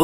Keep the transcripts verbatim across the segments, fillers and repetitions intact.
Oh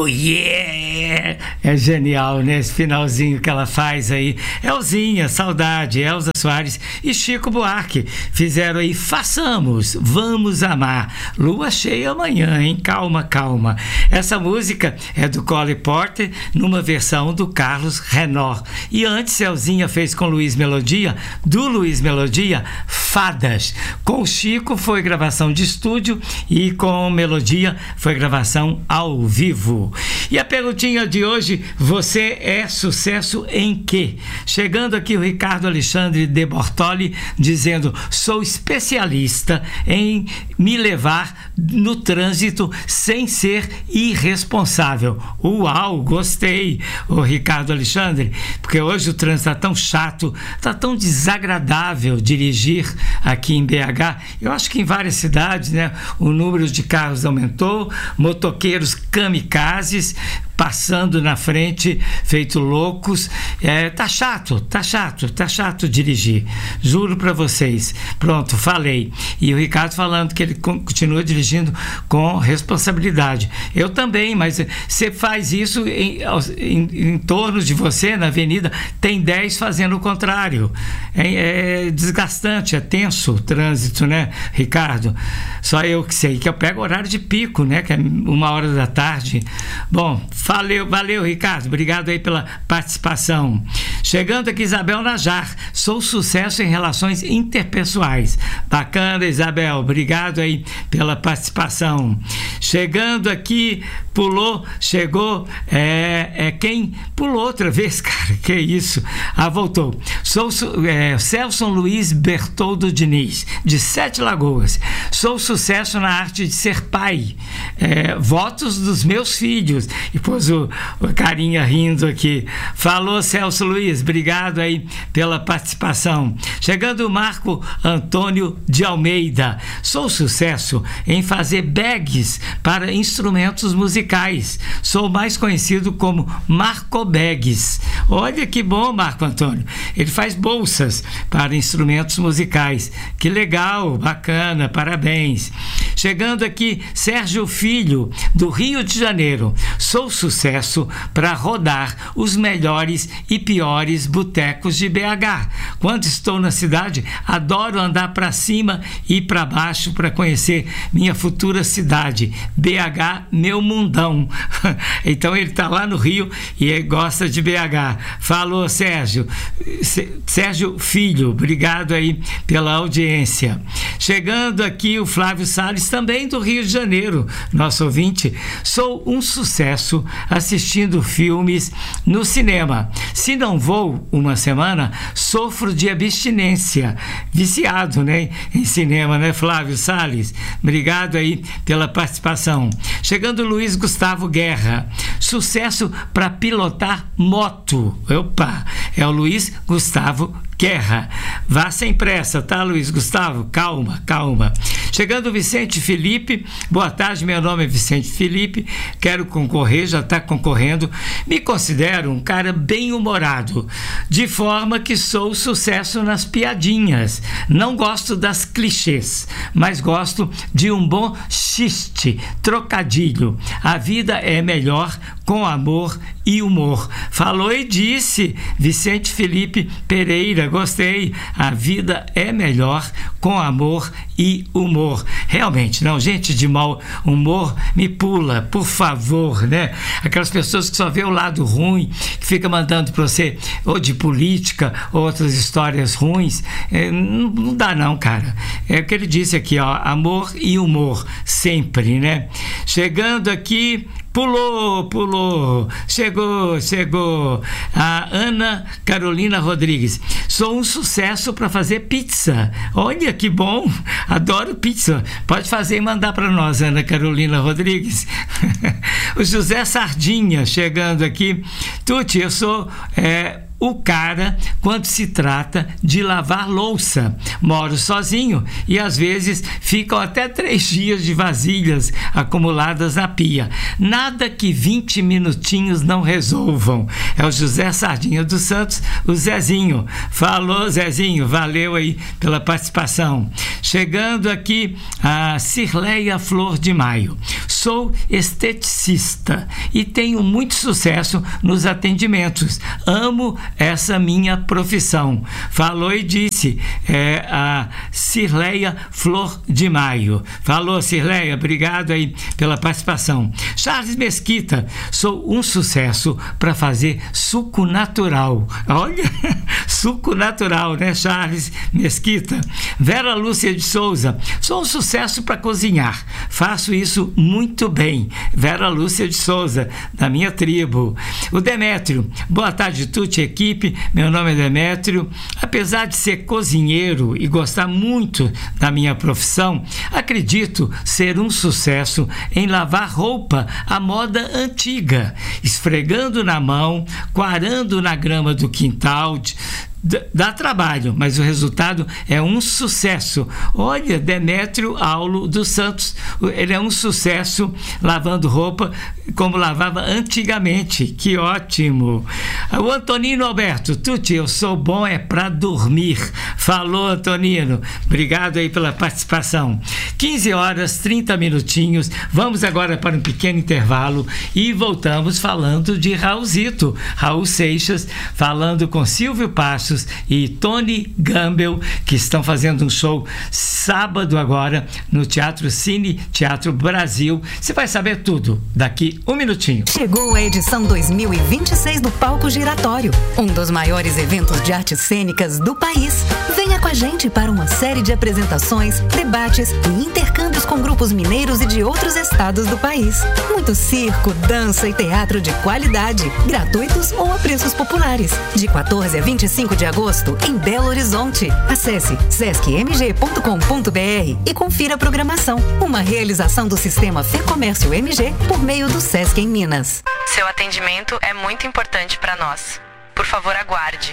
yeah! É genial, né? Esse finalzinho que ela faz aí. Elzinha, saudade, Elza Soares e Chico Buarque fizeram aí Façamos, Vamos Amar. Lua cheia amanhã, hein? Calma, calma. Essa música é do Cole Porter numa versão do Carlos Renaud. E antes, Elzinha fez com Luiz Melodia, do Luiz Melodia, Fadas. Com o Chico foi gravação de estúdio e com Melodia foi gravação ao vivo. E a perguntinha de hoje, você é sucesso em quê? Chegando aqui o Ricardo Alexandre de Bortoli dizendo, sou especialista em me levar no trânsito sem ser irresponsável. Uau, gostei, o Ricardo Alexandre, porque hoje o trânsito está tão chato, está tão desagradável dirigir aqui em B H. Eu acho que em várias cidades, né, o número de carros aumentou, motoqueiros kamikazes passando na frente, feito loucos. É, tá chato, tá chato, tá chato dirigir. Juro para vocês. Pronto, falei. E o Ricardo falando que ele continua dirigindo com responsabilidade. Eu também, mas você faz isso em, em, em torno de você, na avenida, tem dez fazendo o contrário. É, é desgastante, é tenso o trânsito, né, Ricardo? Só eu que sei, que eu pego horário de pico, né, que é uma hora da tarde. Bom, valeu, valeu, Ricardo, obrigado aí pela participação. Chegando aqui, Isabel Najar, sou sucesso em relações interpessoais. Bacana, Isabel, obrigado aí pela participação. Chegando aqui, pulou, chegou, é, é quem pulou outra vez, cara, que isso? Ah, voltou. Sou é, Celso Luiz Bertoldo Diniz, de Sete Lagoas. Sou sucesso na arte de ser pai. É, votos dos meus filhos. E pôs o, o carinha rindo aqui. Falou, Celso Luiz, obrigado aí pela participação. Chegando o Marco Antônio de Almeida. Sou sucesso em fazer bags para instrumentos musicais. Sou mais conhecido como Marco Bags. Olha que bom, Marco Antônio. Ele faz bolsas para instrumentos musicais. Que legal, bacana, parabéns. Chegando aqui, Sérgio Filho, do Rio de Janeiro. Sou sucesso para rodar os melhores e piores botecos de B H. Quando estou na cidade, adoro andar para cima e para baixo para conhecer minha futura cidade. B H, meu mundão. Então ele está lá no Rio e ele gosta de B H. Falou, Sérgio. Sérgio Filho, obrigado aí pela audiência. Chegando aqui o Flávio Salles, também do Rio de Janeiro, nosso ouvinte. Sou um sucesso assistindo filmes no cinema. Se não vou uma semana, sofro de abstinência. Viciado, né? Em cinema, né, Flávio Salles? Obrigado aí pela participação. Chegando o Luiz Gustavo Guerra. Sucesso para pilotar moto. Opa! É o Luiz Gustavo Guerra. Vá sem pressa, tá, Luiz Gustavo? Calma, calma. Chegando o Vicente Felipe. Boa tarde, meu nome é Vicente Felipe. Quero concorrer, já está concorrendo. Me considero um cara bem humorado, de forma que sou sucesso nas piadinhas. Não gosto das clichês, mas gosto de um bom xiste, trocadilho. A vida é melhor com amor e humor. Falou e disse Vicente Felipe Pereira. Gostei. A vida é melhor com amor e humor. Realmente, não, gente de mau humor, me pula, por favor, né? Aquelas pessoas que só vê o lado ruim, que fica mandando para você ou de política, ou outras histórias ruins, é, não, não dá não, cara. É o que ele disse aqui, ó, amor e humor, sempre, né? Chegando aqui, pulou, pulou, chegou, chegou a Ana Carolina Rodrigues. Sou um sucesso para fazer pizza. Olha que bom, adoro pizza. Pode fazer e mandar para nós, Ana Carolina Rodrigues. O José Sardinha chegando aqui. Tuti, eu sou é, o cara quando se trata de lavar louça. Moro sozinho e às vezes ficam até três dias de vasilhas acumuladas na pia. Nada que vinte minutinhos não resolvam. É o José Sardinha dos Santos, o Zezinho. Falou, Zezinho, valeu aí pela participação. Chegando aqui a Cirleia Flor de Maio. Sou esteticista e tenho muito sucesso nos atendimentos. Amo essa minha profissão. Falou e disse é, a Cirleia Flor de Maio. Falou, Cirleia, obrigado aí pela participação. Charles Mesquita, sou um sucesso para fazer suco natural. Olha, suco natural, né, Charles Mesquita? Vera Lúcia de Souza, sou um sucesso para cozinhar. Faço isso muito bem. Vera Lúcia de Souza, da minha tribo. O Demétrio, boa tarde, Tuti, equipe. Meu nome é Demétrio. Apesar de ser cozinheiro e gostar muito da minha profissão, acredito ser um sucesso em lavar roupa à moda antiga, esfregando na mão, quarando na grama do quintal. Dá trabalho, mas o resultado é um sucesso. Olha, Demétrio Aulo dos Santos, ele é um sucesso lavando roupa como lavava antigamente. Que ótimo. O Antonino Alberto, Tuti, eu sou bom é para dormir. Falou, Antonino, obrigado aí pela participação. quinze horas, trinta minutinhos. Vamos agora para um pequeno intervalo e voltamos falando de Raulzito, Raul Seixas, falando com Silvio Passos e Tony Gamble, que estão fazendo um show sábado agora no Teatro Cine Teatro Brasil. Você vai saber tudo daqui um minutinho. Chegou a edição dois mil e vinte e seis do Palco Giratório, um dos maiores eventos de artes cênicas do país. Venha com a gente para uma série de apresentações, debates e intercâmbios com grupos mineiros e de outros estados do país. Muito circo, dança e teatro de qualidade, gratuitos ou a preços populares. De quatorze a vinte e cinco de agosto, em Belo Horizonte. Acesse sesc m g ponto com ponto b r e confira a programação. Uma realização do Sistema Fê Comércio M G por meio do Sesc em Minas. Seu atendimento é muito importante para nós. Por favor, aguarde.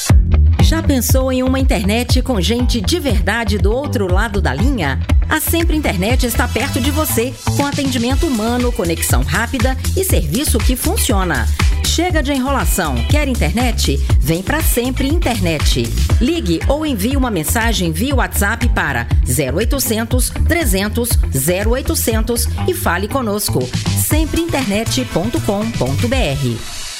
Já pensou em uma internet com gente de verdade do outro lado da linha? A Sempre Internet está perto de você, com atendimento humano, conexão rápida e serviço que funciona. Chega de enrolação. Quer internet? Vem pra Sempre Internet. Ligue ou envie uma mensagem via WhatsApp para zero oitocentos, trezentos, zero oitocentos e fale conosco. sempre internet ponto com ponto b r.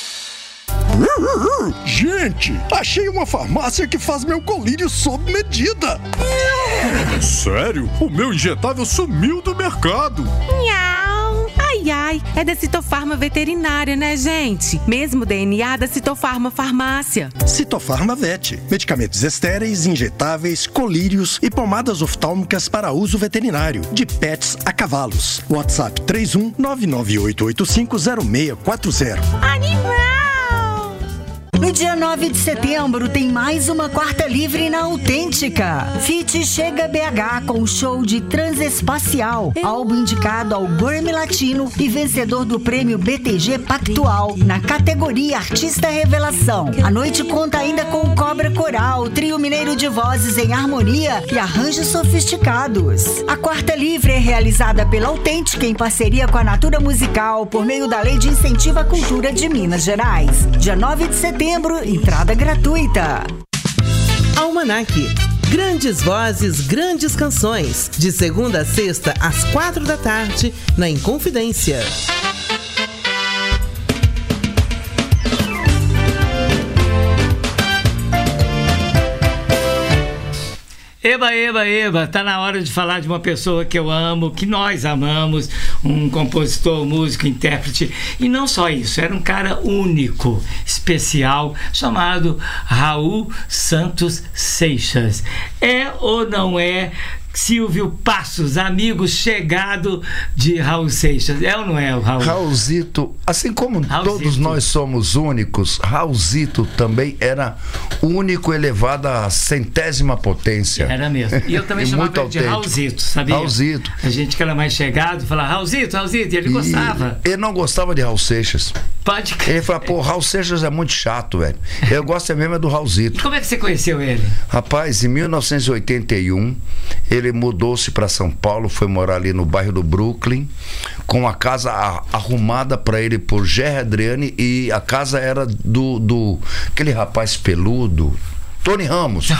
Gente, achei uma farmácia que faz meu colírio sob medida. Sério? O meu injetável sumiu do mercado. Ai, ai, é da Citofarma Veterinária, né, gente? Mesmo D N A da Citofarma Farmácia. Citofarma Vet. Medicamentos estéreis, injetáveis, colírios e pomadas oftálmicas para uso veterinário. De pets a cavalos. WhatsApp três um nove nove oito oito cinco zero seis quatro zero. Animal! No dia nove de setembro tem mais uma quarta livre na Autêntica. Fit chega a B H com o show de Transespacial, álbum indicado ao Grammy Latino e vencedor do prêmio B T G Pactual na categoria Artista Revelação. A noite conta ainda com o Cobra Coral, trio mineiro de vozes em harmonia e arranjos sofisticados. A quarta livre é realizada pela Autêntica em parceria com a Natura Musical por meio da Lei de Incentivo à Cultura de Minas Gerais. Dia nove de setembro, entrada gratuita. Almanac. Grandes vozes, grandes canções. De segunda a sexta, às quatro da tarde, na Inconfidência. Eba, eba, eba, tá na hora de falar de uma pessoa que eu amo, que nós amamos, um compositor, músico, intérprete, e não só isso, era um cara único, especial, chamado Raul Santos Seixas. É ou não é Silvio Passos, amigo chegado de Raul Seixas. É ou não é o Raul? Raulzito, assim como Raulzito. Todos nós somos únicos, Raulzito também era único, elevado à centésima potência. Era mesmo. E eu também E chamava muito ele de autêntico. Raulzito, sabia? Raulzito. A gente que era mais chegado falava Raulzito, Raulzito, e ele gostava. E ele não gostava de Raul Seixas. Pode crer. Ele falava, pô, Raul Seixas é muito chato, velho. Eu gosto mesmo é do E Raulzito. como é que você conheceu ele? Rapaz, em mil novecentos e oitenta e um, ele mudou-se para São Paulo, foi morar ali no bairro do Brooklyn, com a casa a- arrumada para ele por Gerry Adriani, e a casa era do, do aquele rapaz peludo, Tony Ramos.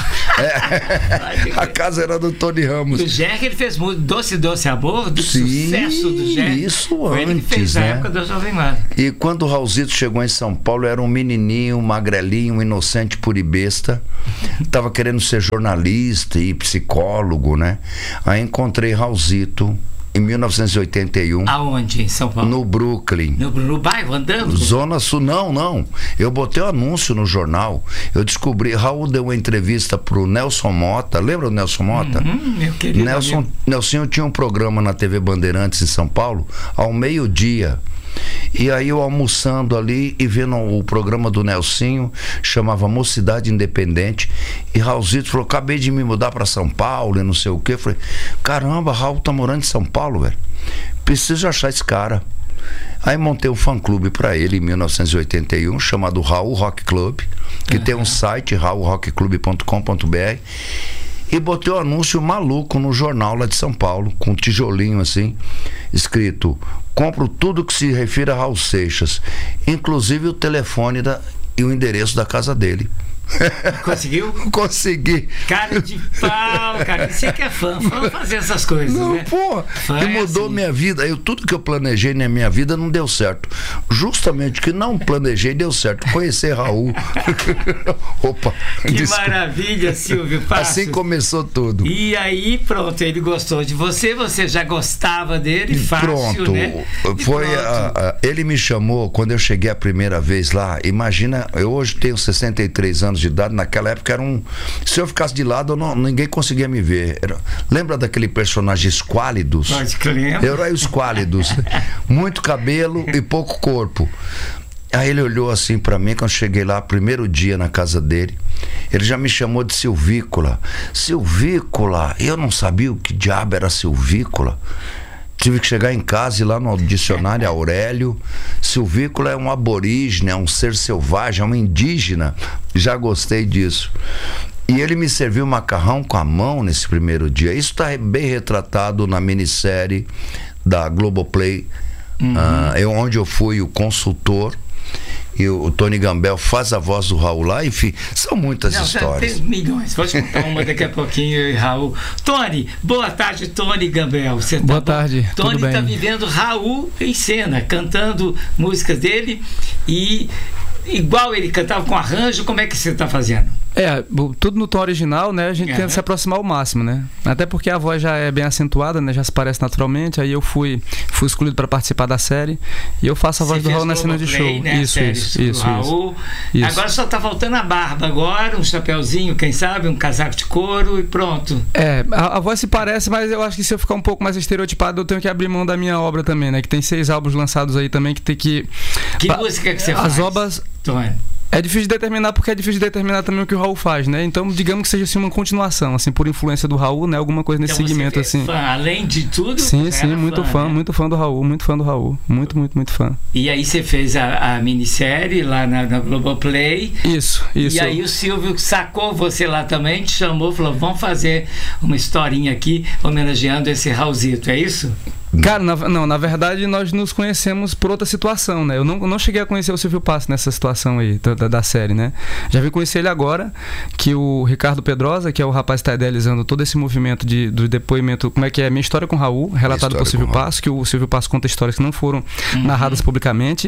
É, a casa era do Tony Ramos. Do Gerry ele fez muito Doce Doce Amor, do Sim, sucesso do Gerry. isso Foi ele que fez antes, na né? época do Jovem Mar. E quando o Raulzito chegou em São Paulo, era um menininho, um magrelinho, um inocente puribesta. Tava querendo ser jornalista e psicólogo, né? Aí encontrei Raulzito em mil novecentos e oitenta e um, Aonde? Em São Paulo? no Brooklyn. No, no bairro, andando? Zona Sul, não, não. Eu botei o anúncio no jornal. Eu descobri, Raul deu uma entrevista pro Nelson Mota. Lembra o Nelson Mota? Hum, meu querido Nelson, amigo. Nelsinho tinha um programa na T V Bandeirantes em São Paulo ao meio-dia. E aí eu almoçando ali e vendo o programa do Nelsinho, chamava Mocidade Independente, e Raulzito falou, acabei de me mudar para São Paulo e não sei o que. Falei, caramba, Raul tá morando em São Paulo, velho. Preciso achar esse cara. Aí montei um fã-clube para ele em mil novecentos e oitenta e um, chamado Raul Rock Club, que uhum. tem um site, raul rock club ponto com ponto b r. E botei o anúncio maluco no jornal lá de São Paulo, com um tijolinho assim, escrito, compro tudo que se refira a Raul Seixas, inclusive o telefone da, e o endereço da casa dele. Conseguiu? Consegui. Cara de pau, cara. Você que é fã, fã fazer essas coisas, não, né? Pô, fã e mudou é assim. minha vida. Eu, tudo que eu planejei na minha vida não deu certo. Justamente o que não planejei deu certo. Conhecer Raul. Opa. Que desculpa. Maravilha, Silvio Passos. Assim começou tudo. E aí, pronto, ele gostou de você, você já gostava dele, fácil, pronto, né? E foi pronto. A, a, ele me chamou quando eu cheguei a primeira vez lá. Imagina, eu hoje tenho sessenta e três anos de idade, naquela época era um, se eu ficasse de lado, eu não, ninguém conseguia me ver. Era, lembra daquele personagem Esquálidos? Pode que lembro. Eu era o Esquálidos. Muito cabelo e pouco corpo. Aí ele olhou assim pra mim quando eu cheguei lá, primeiro dia na casa dele. Ele já me chamou de Silvícola. Silvícola, eu não sabia o que diabo era Silvícola. Tive que chegar em casa e lá no dicionário Aurélio, silvícola é um aborígene, é um ser selvagem, é um indígena. Já gostei disso. E ele me serviu macarrão com a mão nesse primeiro dia. Isso está bem retratado na minissérie da Globoplay, uhum. uh, eu, onde eu fui o consultor. E o Tony Gambel faz a voz do Raul lá, enfim, são muitas Não, histórias. Tem milhões, vou contar uma daqui a pouquinho, eu e Raul. Tony, boa tarde, Tony Gambel. Você tá boa bom? tarde, Tony tudo bem? está vivendo Raul em cena, cantando músicas dele e igual ele cantava com arranjo, como é que você está fazendo? É, tudo no tom original, né? A gente Uhum. tenta se aproximar ao máximo, né? Até porque a voz já é bem acentuada, né? Já se parece naturalmente. Aí eu fui, fui escolhido para participar da série e eu faço a voz Você do Raul na fez cena de Globoplay, show. né? Isso, Série isso, do isso, Raul. isso. Agora só tá faltando a barba agora, um chapeuzinho, quem sabe, um casaco de couro e pronto. É, a, a voz se parece, mas eu acho que se eu ficar um pouco mais estereotipado, eu tenho que abrir mão da minha obra também, né? Que tem seis álbuns lançados aí também que tem que... Que pa, música que você as faz? As obras... Tony. É difícil de determinar porque é difícil de determinar também o que o Raul faz, né? Então, digamos que seja assim uma continuação, assim, por influência do Raul, né? Alguma coisa nesse Então segmento, você assim. Fã, além de tudo, sim, sim, muito fã, fã né? muito fã do Raul, muito fã do Raul, muito, muito, muito fã. E aí você fez a, a minissérie lá na, na Globoplay. Isso, isso. E aí o Silvio sacou você lá também, te chamou, falou, vamos fazer uma historinha aqui homenageando esse Raulzito, é isso? Cara, na, não, na verdade nós nos conhecemos por outra situação, né? Eu não, eu não cheguei a conhecer o Silvio Passos nessa situação aí, da, da série, né? Já vim conhecer ele agora, que o Ricardo Pedrosa, que é o rapaz que está idealizando todo esse movimento de, do depoimento, como é que é? Minha História com Raul, relatado por Silvio Passos, que o Silvio Passos conta histórias que não foram uhum. narradas publicamente.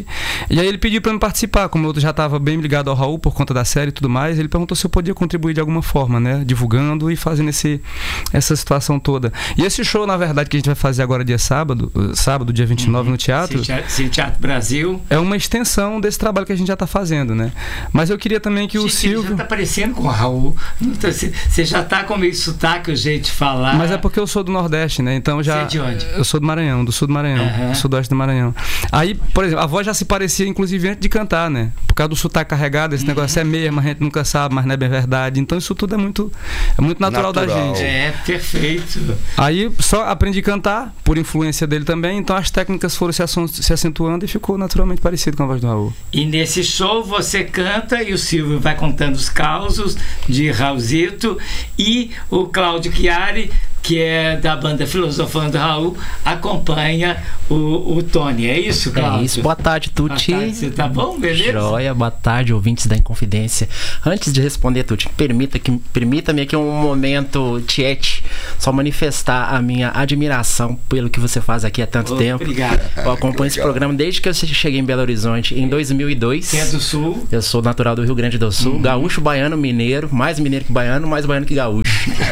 E aí ele pediu para me participar, como eu já estava bem ligado ao Raul por conta da série e tudo mais, ele perguntou se eu podia contribuir de alguma forma, né? Divulgando e fazendo esse, essa situação toda. E esse show, na verdade, que a gente vai fazer agora dia sábado, sábado, dia vinte e nove, uhum. no teatro. Cine Teatro Brasil. É uma extensão desse trabalho que a gente já está fazendo, né? Mas eu queria também que o gente, Silvio... já está parecendo com o Raul. Você já está com meio sotaque, o jeito de falar. Mas é porque eu sou do Nordeste, né? Então já... Você é de onde? Eu sou do Maranhão, do sul do Maranhão, uhum. sudoeste do Maranhão. Aí, por exemplo, a voz já se parecia, inclusive, antes de cantar, né? Por causa do sotaque carregado, esse uhum. negócio é mesmo, a gente nunca sabe, mas não é bem verdade. Então isso tudo é muito, é muito natural, natural da gente. É, perfeito. Aí só aprendi a cantar, por influência dele também, então as técnicas foram se, se acentuando e ficou naturalmente parecido com a voz do Raul. E nesse show você canta e o Silvio vai contando os causos de Raulzito e o Cláudio Chiari, que é da banda Filosofando Raul, acompanha o, o Tony. É isso, Cláudio? É isso. Boa tarde, Tuti. Boa tarde, você tá bom? Beleza? Joia. Boa tarde, ouvintes da Inconfidência. Antes de responder, Tuti, permita que, permita-me aqui um momento tiete, só manifestar a minha admiração pelo que você faz aqui há tanto oh, tempo. Obrigado. Eu acompanho esse programa desde que eu cheguei em Belo Horizonte, em dois mil e dois. Você é do Sul? Eu sou natural do Rio Grande do Sul, uhum. gaúcho, baiano, mineiro, mais mineiro que baiano, mais baiano que gaúcho.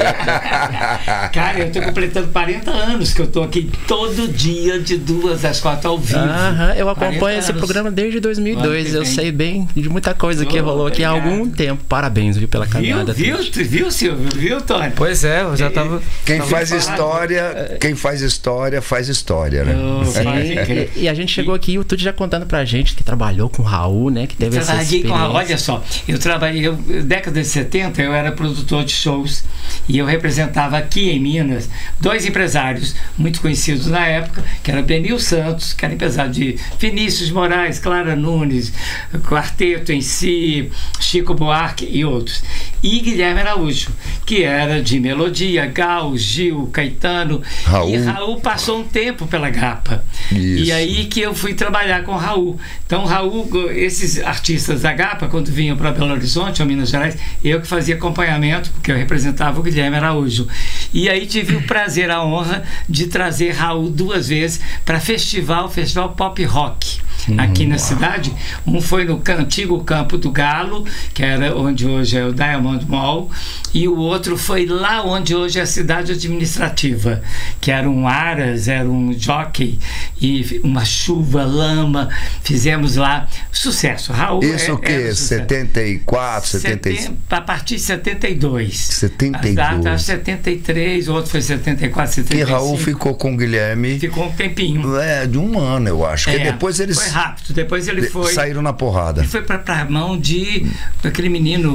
Cara, eu tô completando quarenta anos que eu tô aqui todo dia de duas às quatro ao vivo. Aham, eu acompanho esse programa desde dois mil e dois. Eu sei bem de muita coisa oh, que rolou aqui há algum tempo. Parabéns, viu, pela caminhada. Viu, viu, viu, Silvio? Viu, Tony? Pois é, eu já tava... Quem tava faz história, quem faz história, faz história, né? Oh, sim, e, e a gente chegou aqui, o Tuti já contando pra gente que trabalhou com o Raul, né? Que teve essa experiência. Com a, olha só, eu trabalhei, eu, década de setenta, eu era produtor de shows e eu representava aqui em Minas dois empresários muito conhecidos na época, que era Benil Santos, que era empresário de Vinícius Moraes, Clara Nunes, Quarteto em Si, Chico Buarque e outros. E Guilherme Araújo, que era de Melodia, Gal, Gil, Caetano. Raul. E Raul passou um tempo pela Gapa. Isso. E aí que eu fui trabalhar com o Raul. Então, Raul, esses artistas da Gapa, quando vinham para Belo Horizonte ou Minas Gerais, eu que fazia acompanhamento, porque eu representava o Guilherme Araújo. E aí tive o prazer, a honra de trazer Raul duas vezes para festival, Festival Pop Rock, aqui hum, na uau. cidade. Um foi no antigo Campo do Galo, que era onde hoje é o Diamond Mall, e o outro foi lá onde hoje é a cidade administrativa, que era um Aras, era um jockey, e uma chuva, lama, fizemos lá, sucesso. Raul Isso é, o que? setenta e quatro, setenta e cinco? A partir de setenta e dois. setenta e dois. A data setenta e três, o outro foi setenta e quatro, setenta e cinco. E Raul ficou com o Guilherme. Ficou um tempinho. É, de um ano, eu acho. É, que depois eles. Foi rápido, depois ele foi. Saíram na porrada. Ele foi pra, pra mão de. Aquele menino.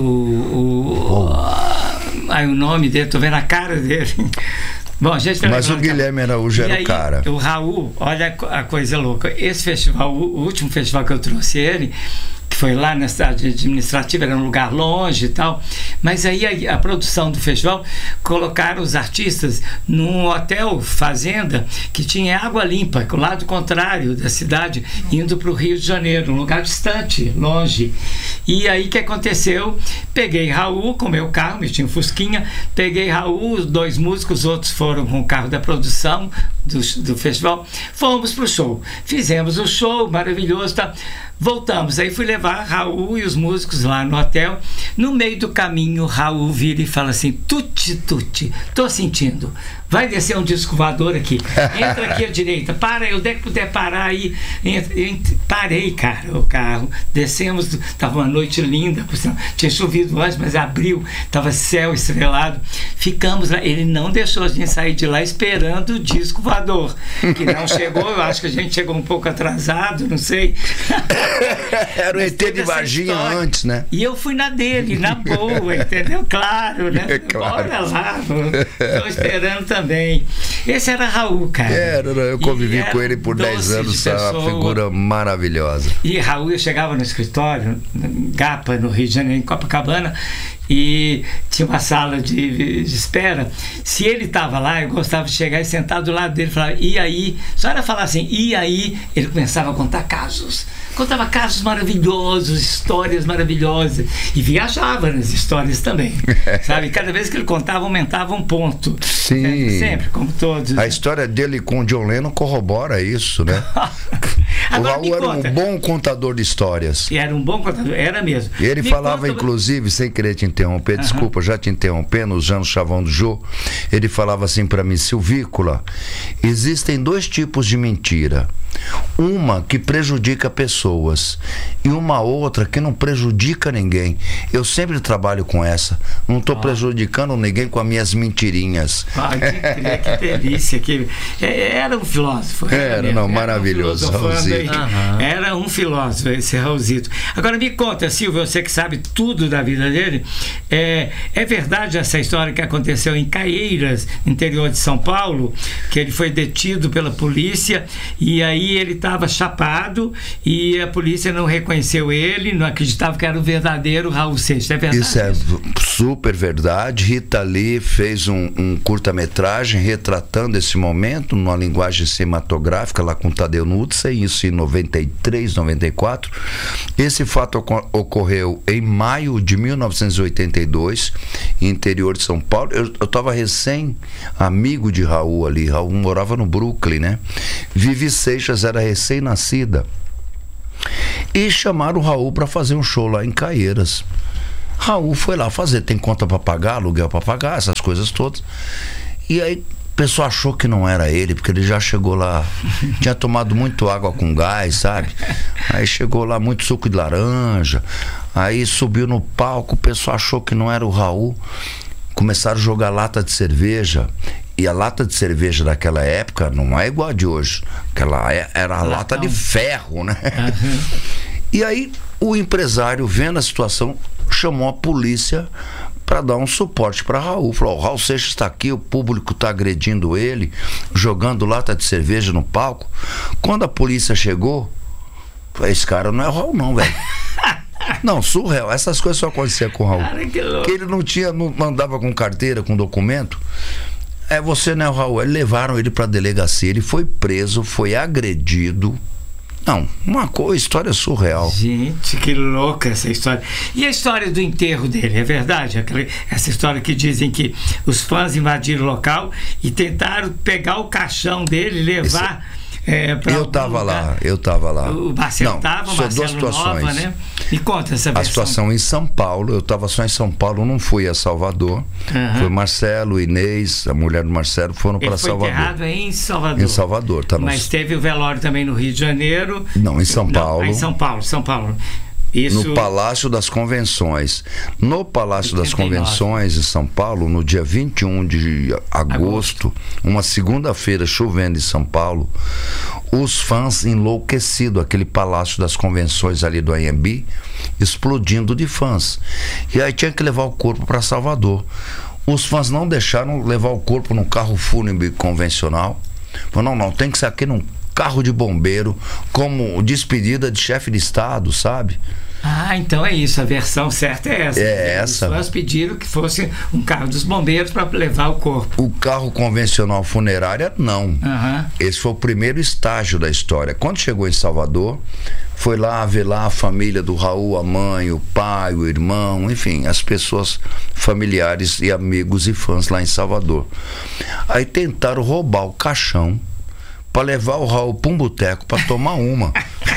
O, oh. Aí o nome dele, tô vendo a cara dele. Bom, a gente Mas o Guilherme Araújo era o cara. O Raul, olha a coisa louca. Esse festival, o último festival que eu trouxe ele, que foi lá na cidade administrativa, era um lugar longe e tal, mas aí a, a produção do festival colocaram os artistas num hotel fazenda que tinha água limpa, o lado contrário da cidade, indo para o Rio de Janeiro, um lugar distante, longe. E aí o que aconteceu? Peguei Raul com meu carro, eu tinha um Fusquinha, peguei Raul, os dois músicos, os outros foram com o carro da produção do, do festival, fomos pro show, fizemos o show maravilhoso, tá? Voltamos, aí fui levar Raul e os músicos lá no hotel. No meio do caminho, Raul vira e fala assim: Tuti, Tuti, tô sentindo, vai descer um disco voador aqui, entra aqui à direita, para aí, onde é que puder parar aí, entra, entra. Parei, cara, o carro, descemos, tava uma noite linda, tinha chovido antes, mas abriu, tava céu estrelado, ficamos lá, ele não deixou a gente sair de lá esperando o disco voador, que não chegou, eu acho que a gente chegou um pouco atrasado, não sei. Era o E T de Varginha antes, né? E eu fui na dele, na boa, entendeu? Claro, né? É claro. Bora lá, tô esperando também. Esse era Raul, cara. Era, eu convivi com ele por dez anos, é uma figura maravilhosa. E Raul, eu chegava no escritório, em Gapa, no Rio de Janeiro, em Copacabana, e tinha uma sala de, de espera. Se ele estava lá, eu gostava de chegar e sentar do lado dele e falar: e aí? Só era falar assim, e aí? Ele começava a contar casos. Contava casos maravilhosos, histórias maravilhosas. E viajava nas histórias também. Sabe? Cada vez que ele contava, aumentava um ponto. Sim. Sempre, sempre como todos. A história dele com o John Lennon corrobora isso, né? Agora, o Raul era um bom contador de histórias. Era um bom contador, era mesmo. E ele me falava, conta... inclusive, sem querer te interromper, uhum. desculpa, já te interrompendo, usando o chavão do Jô, ele falava assim para mim: Silvícola, existem dois tipos de mentira. Uma que prejudica pessoas e uma outra que não prejudica ninguém. Eu sempre trabalho com essa. Não estou ah. prejudicando ninguém com as minhas mentirinhas. Ah, que, que delícia. Que, era um filósofo. Era, era não, maravilhoso. Um uhum. Era um filósofo, esse Raulzito. Agora me conta, Silvio, você que sabe tudo da vida dele, é, é verdade essa história que aconteceu em Caieiras, interior de São Paulo, que ele foi detido pela polícia e aí ele estava chapado e a polícia não reconheceu ele, não acreditava que era o verdadeiro Raul Seixas. É verdade? Isso é super verdade. Rita Lee fez um, um curta-metragem retratando esse momento numa linguagem cinematográfica lá com Tadeu Nutsen, isso em noventa e três, noventa e quatro. Esse fato ocorreu em maio de mil novecentos e oitenta e dois, interior de São Paulo. Eu estava recém amigo de Raul ali. Raul morava no Brooklyn, né? Vivi Seixas era recém-nascida e chamaram o Raul para fazer um show lá em Caieiras. Raul foi lá fazer, tem conta para pagar, aluguel para pagar, essas coisas todas. E aí o pessoal achou que não era ele, porque ele já chegou lá, tinha tomado muito água com gás, sabe? Aí chegou lá muito suco de laranja, aí subiu no palco, o pessoal achou que não era o Raul, começaram a jogar lata de cerveja. E a lata de cerveja daquela época não é igual a de hoje. Aquela era a lata de ferro, né? Uhum. E aí o empresário, vendo a situação, chamou a polícia para dar um suporte para Raul. Falou: o Raul Seixas está aqui, o público está agredindo ele, jogando lata de cerveja no palco. Quando a polícia chegou, esse cara não é o Raul não, velho. Não, surreal. Essas coisas só aconteciam com o Raul. Cara, que louco. Que ele não tinha, não andava com carteira, com documento. É você, né, Raul? Eles levaram ele pra delegacia, ele foi preso, foi agredido. Não, uma coisa, história surreal. Gente, que louca essa história. E a história do enterro dele, é verdade? Aquela, essa história que dizem que os fãs invadiram o local e tentaram pegar o caixão dele e levar... Esse... É, eu tava lá, eu tava lá. O Marcelo estava, o Marcelo duas situações. Nova, né? Me conta essa versão. A situação em São Paulo, eu tava só em São Paulo, não fui a Salvador. Uhum. Foi Marcelo, Inês, a mulher do Marcelo foram para Salvador. Ele foi enterrado em Salvador. Em Salvador, tá no... Mas teve o velório também no Rio de Janeiro. Não, em São Paulo. Não, em São Paulo, São Paulo. Isso... No Palácio das Convenções. No Palácio das Convenções, em São Paulo, no dia vinte e um de agosto, agosto. uma segunda-feira, chovendo em São Paulo, os fãs enlouquecidos, aquele Palácio das Convenções ali do Anhembi, explodindo de fãs. E aí tinha que levar o corpo para Salvador. Os fãs não deixaram levar o corpo num carro fúnebre convencional. Falaram: não, não, tem que ser aqui num carro de bombeiro, como despedida de chefe de estado, sabe? Ah, então é isso, a versão certa é essa. É essa. Os pediram que fosse um carro dos bombeiros para levar o corpo. O carro convencional funerária, não. Uhum. Esse foi o primeiro estágio da história. Quando chegou em Salvador, foi lá ver lá a família do Raul, a mãe, o pai, o irmão, enfim, as pessoas familiares e amigos e fãs lá em Salvador. Aí tentaram roubar o caixão para levar o Raul para um boteco para tomar uma.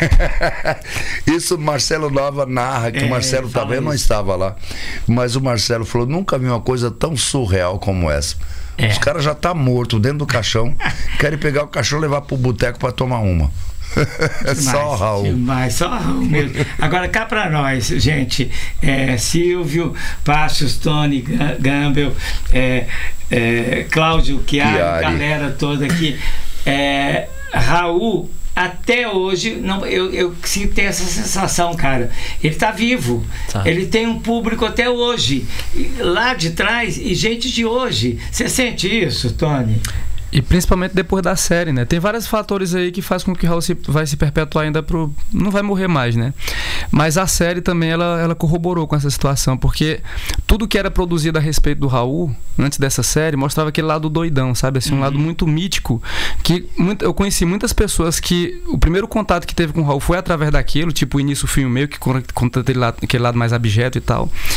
Isso o Marcelo Nova narra, que é, o Marcelo estava, eu não estava lá, mas o Marcelo falou: nunca vi uma coisa tão surreal como essa. É. Os caras já tá morto dentro do caixão, querem pegar o caixão e levar para o boteco para tomar uma. É só o Raul. Demais, só o Raul mesmo. Agora cá para nós, gente, é, Silvio, Passos, Tony Gamble, é, é, Cláudio Chiari, galera toda aqui. É, Raul, até hoje, não, eu, eu sinto ter essa sensação, cara. Ele tá vivo, tá. Ele tem um público até hoje, lá de trás, e gente de hoje. Você sente isso, Tony? E principalmente depois da série, né? Tem vários fatores aí que faz com que o Raul se, vai se perpetuar ainda pro... Não vai morrer mais, né? Mas a série também, ela, ela corroborou com essa situação, porque tudo que era produzido a respeito do Raul, antes dessa série, mostrava aquele lado doidão, sabe? Assim, um uhum. lado muito mítico, que muito, eu conheci muitas pessoas que o primeiro contato que teve com o Raul foi através daquilo, tipo o início, o fim e o meio, que conta aquele lado, aquele lado mais abjeto e tal,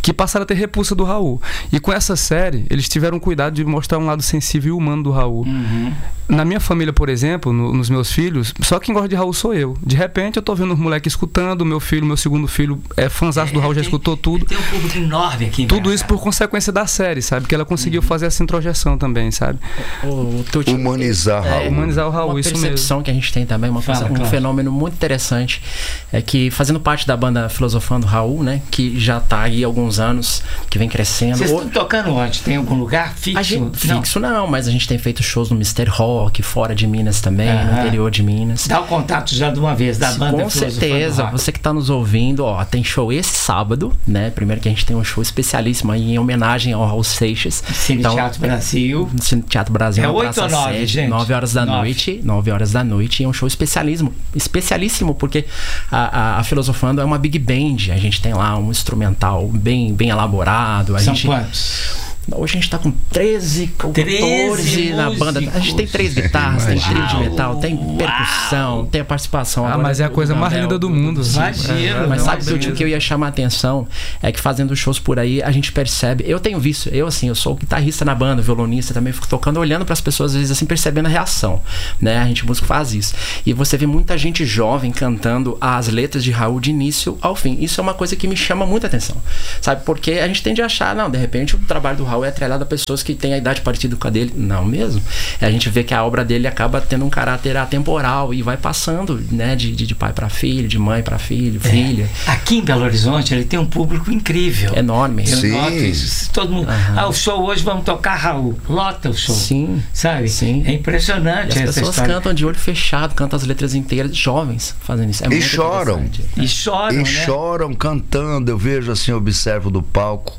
que passaram a ter repulsa do Raul. E com essa série, eles tiveram cuidado de mostrar um lado sensível e humano do Raul. Uhum. Na minha família, por exemplo, no, nos meus filhos, só quem gosta de Raul sou eu. De repente, eu tô vendo os moleques escutando, meu filho, meu segundo filho é fãzaço do Raul, já tem, escutou tudo. Tem um público enorme aqui em Tudo isso por consequência da série, sabe? Que ela conseguiu uhum. fazer essa introjeção também, sabe? O, o, o, humanizar o é, Raul. Humanizar o Raul, uma isso mesmo. Uma percepção que a gente tem também, uma Fala, coisa, um claro. fenômeno muito interessante, é que fazendo parte da banda Filosofando Raul, né? Que já tá aí há alguns anos, que vem crescendo. Vocês estão tocando onde? Tem algum lugar fixo? A gente, não. Fixo não, mas a gente tem feito shows no Mister Rock, fora de Minas também, uhum. no interior de Minas. Dá o contato já de uma vez da banda. Com certeza, você que está nos ouvindo, ó, tem show esse sábado, né? Primeiro que a gente tem um show especialíssimo aí em homenagem ao Raul Seixas. Cine então, Teatro Brasil. Cine Teatro Brasil. É oito ou nove, gente? nove horas da nove. noite. nove horas da noite. E é um show especialíssimo. Especialíssimo, porque a, a, a Filosofando é uma big band. A gente tem lá um instrumental bem, bem elaborado. A São gente, quantos? Hoje a gente tá com treze, quatorze na banda. A gente tem três guitarras, tem trio de metal, tem percussão, tem a participação. Ah, mas é a coisa mais linda do mundo. Imagina. Mas sabe o que eu ia chamar a atenção? É que fazendo shows por aí, a gente percebe. Eu tenho visto, eu assim, eu sou guitarrista na banda, violonista também, fico tocando, olhando para as pessoas, às vezes assim, percebendo a reação. Né? A gente músico faz isso. E você vê muita gente jovem cantando as letras de Raul de início ao fim. Isso é uma coisa que me chama muita atenção. Sabe? Porque a gente tende a achar, não, de repente o trabalho do Raul é atrelado a pessoas que têm a idade parecida com a dele. Não mesmo. A gente vê que a obra dele acaba tendo um caráter atemporal e vai passando, né, de, de, de pai para filho, de mãe para filho, é. filha. Aqui em Belo Horizonte ele tem um público incrível. Enorme. Eu Sim. noto isso. Todo mundo, uhum. ah, o show hoje vamos tocar Raul. Lota o show. Sim. Sabe? Sim. É impressionante e as essa pessoas história. cantam de olho fechado, cantam as letras inteiras, jovens fazendo isso. É e muito choram. E choram, E né? choram cantando. Eu vejo assim, observo do palco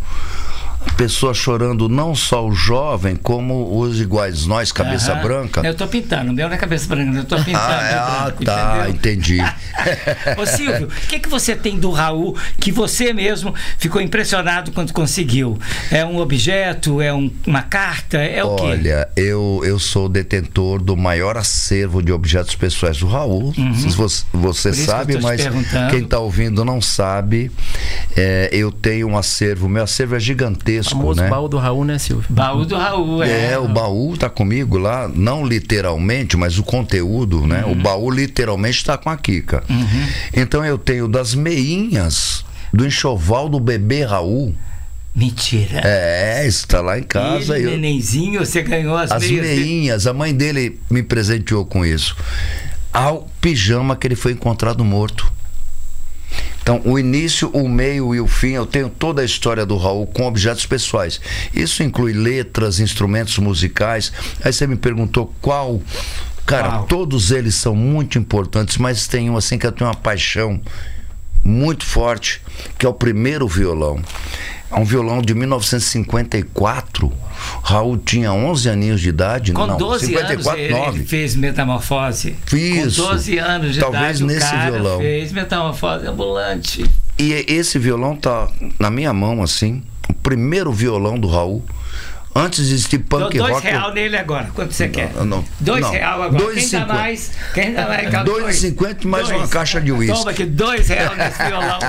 pessoas chorando, não só o jovem, como os iguais nós, cabeça Aham. branca. Eu tô pintando, o meu não é cabeça branca, eu tô pintando. Ah, branco, ah tá, entendeu? entendi. Ô Silvio, o que, que você tem do Raul que você mesmo ficou impressionado quando conseguiu? É um objeto? É um, uma carta? É o quê? Olha, eu, eu sou detentor do maior acervo de objetos pessoais do Raul. Uhum. Você, você sabe, que mas quem está ouvindo não sabe. É, eu tenho um acervo, meu acervo é gigantesco. O famoso né? baú do Raul, né, Silvio? Baú do Raul, é. É, o baú tá comigo lá, não literalmente, mas o conteúdo, né? Uhum. O baú literalmente está com a Kika. Uhum. Então eu tenho das meinhas do enxoval do bebê Raul. Mentira. É, isso tá lá em casa. Ele, eu... nenenzinho, você ganhou as, as meias. meinhas, a mãe dele me presenteou com isso. Ao pijama que ele foi encontrado morto. Então, o início, o meio e o fim, eu tenho toda a história do Raul com objetos pessoais. Isso inclui letras, instrumentos musicais. Aí você me perguntou qual. Cara, Uau. Todos eles são muito importantes, mas tem um assim que eu tenho uma paixão muito forte, que é o primeiro violão. É um violão de mil novecentos e cinquenta e quatro. Raul tinha onze aninhos de idade. Com não, doze cinquenta e quatro, anos ele, nove. ele fez metamorfose. Fiz. Com doze anos de Talvez idade nesse o cara violão. fez metamorfose ambulante. E esse violão tá na minha mão assim. O primeiro violão do Raul. Antes de existir punk Dou dois rock. real nele agora. Quanto você não, quer? Não, dois não. real agora. Dois Quem dá mais? Quem dá mais? dois e cinquenta mais dois. uma caixa de uísque. Toma aqui, dois reais nesse violão.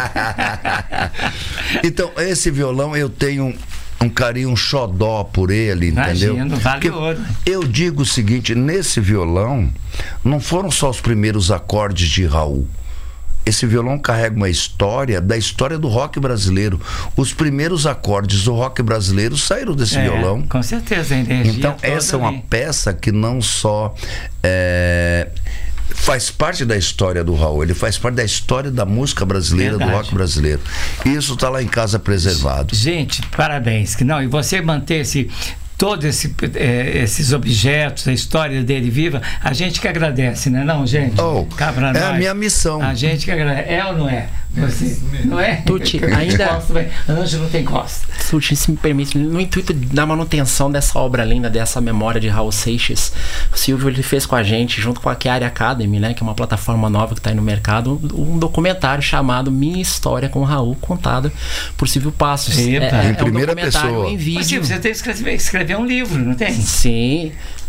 Então, esse violão eu tenho um carinho, um xodó por ele, entendeu? Imagino, vale Porque ouro. Eu digo o seguinte, nesse violão não foram só os primeiros acordes de Raul. Esse violão carrega uma história da história do rock brasileiro. Os primeiros acordes do rock brasileiro saíram desse É, violão. com certeza, a energia Então, toda essa é uma ali. peça que não só é, faz parte da história do Raul, ele faz parte da história da música brasileira, Verdade. do rock brasileiro. Isso está lá em casa preservado. Gente, parabéns. Não, e você manter esse todos esse, é, esses objetos, a história dele viva, a gente que agradece, né não, gente? Oh, Cá pra é nós. a minha missão. A gente que agradece. É ou não é? Você, não é? Tuti, ainda- Costa, Anjo não tem costa. Tuti, se me permite, no intuito da manutenção dessa obra linda, dessa memória de Raul Seixas, o Silvio ele fez com a gente, junto com a Chiari Academy, né, que é uma plataforma nova que está aí no mercado, um, um documentário chamado Minha História com Raul, contado por Silvio Passos. Epa. É, é Em primeira um documentário pessoa. em Mas, vídeo. Silvio, você tem que escrever, escrever um livro, não tem? Sim.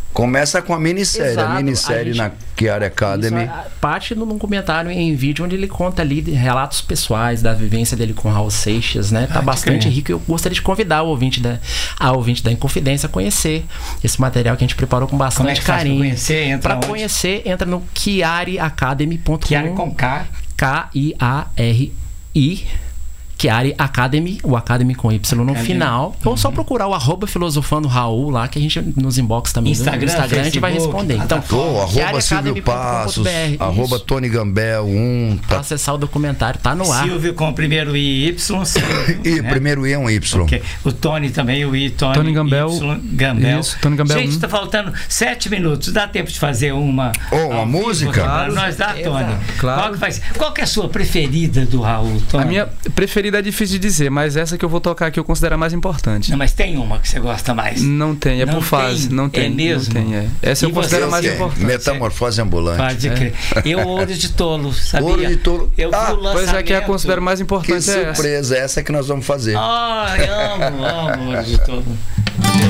Começa com a minissérie, Exato. a minissérie A gente- na Chiari Academy. Isso, a- parte num documentário em vídeo onde ele conta ali de relatos pessoais da vivência dele com Raul Seixas, né? Tá Ah, bastante crer. rico. Eu gostaria de convidar o ouvinte da, a ouvinte da Inconfidência a conhecer esse material que a gente preparou com bastante Como é que faz pra carinho. conhecer? Entra Pra onde? conhecer, entra no chiari academy ponto com. Chiari com K. K I A R I Chiari Academy, o Academy com Y no Academy. final. Ou só procurar o arroba filosofando Raul lá, que a gente nos inbox também. Instagram, no Instagram a gente vai Facebook, responder. Então, Ô, arroba chiari Silvio academy ponto com ponto Passos, b r. arroba Isso. Tony Gambel, um. Pra Tá, acessar o documentário, tá no ar. Silvio com o primeiro I Y. Silvio, e né? primeiro I é um Y. Ok. O Tony também, o I, Tony, Tony Gambel. Y, Gambel. Isso, Tony Gambel Gente, um. tá faltando sete minutos. Dá tempo de fazer uma. Oh, uma ao vivo música? aqui pra Claro. nós dá, Tony. Claro. Qual que, faz? Qual que é a sua preferida do Raul, Tony? A minha preferida é difícil de dizer, mas essa que eu vou tocar aqui eu considero a mais importante. Não, mas tem uma que você gosta mais. Não tem, é Não por fase. tem? Não tem. É mesmo? Não tem, é. Essa eu E considero você? a mais É, importante. Metamorfose ambulante. Pode crer. Eu, Ouro de Tolo, sabia? Ouro de Tolo. Eu vi Ah, o lançamento. Pois é, que eu considero mais Que importante é essa. surpresa, essa que nós vamos fazer. Ai, amo, amo Ouro de Tolo.